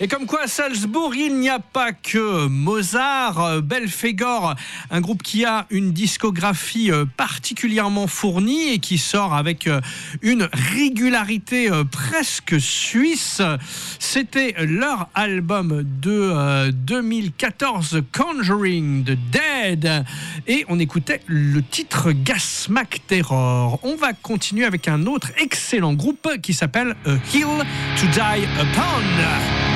Et comme quoi à Salzbourg, il n'y a pas que Mozart. Belphégor, un groupe qui a une discographie particulièrement fournie et qui sort avec une régularité presque suisse. C'était leur album de 2014, Conjuring the Dead. Et on écoutait le titre Gasmack Terror. On va continuer avec un autre excellent groupe qui s'appelle A Hill to Die Upon.